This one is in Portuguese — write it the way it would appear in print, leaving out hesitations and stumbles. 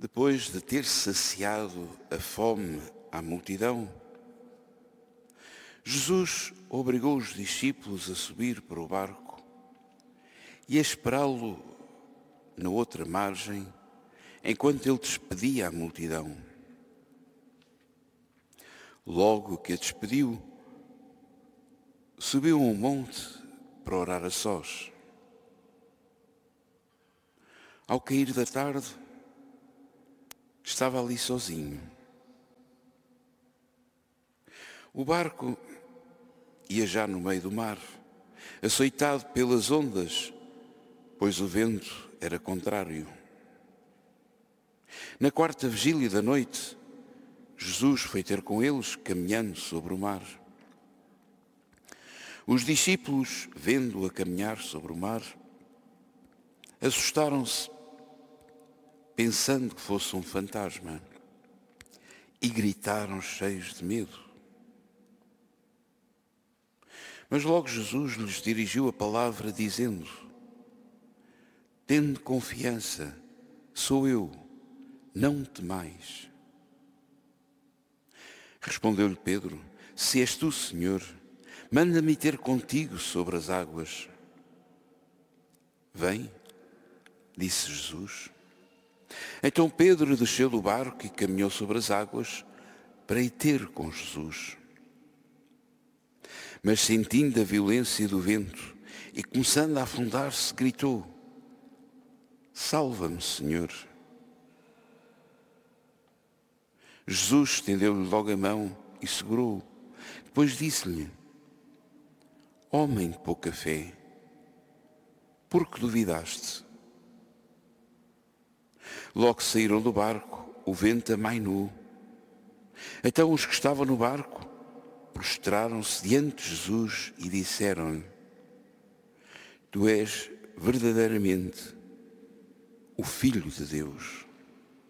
Depois de ter saciado a fome à multidão, Jesus obrigou os discípulos a subir para o barco e a esperá-lo na outra margem, enquanto ele despedia a multidão. Logo que a despediu, subiu a um monte para orar a sós. Ao cair da tarde, estava ali sozinho. O barco ia já no meio do mar, açoitado pelas ondas, pois o vento era contrário. Na quarta vigília da noite, Jesus foi ter com eles, caminhando sobre o mar. Os discípulos, vendo-o a caminhar sobre o mar, assustaram-se, pensando que fosse um fantasma, e gritaram cheios de medo. Mas logo Jesus lhes dirigiu a palavra, dizendo: tende confiança, sou eu, não temais. Respondeu-lhe Pedro: se és tu, Senhor, manda-me ter contigo sobre as águas. Vem, disse Jesus. Então Pedro desceu do barco e caminhou sobre as águas para ir ter com Jesus. Mas sentindo a violência do vento e começando a afundar-se, gritou: salva-me, Senhor. Jesus estendeu-lhe logo a mão e segurou-o. Depois disse-lhe: homem de pouca fé, por que duvidaste? Logo saíram do barco, o vento amainou. Então os que estavam no barco prostraram-se diante de Jesus e disseram-lhe: tu és verdadeiramente o Filho de Deus.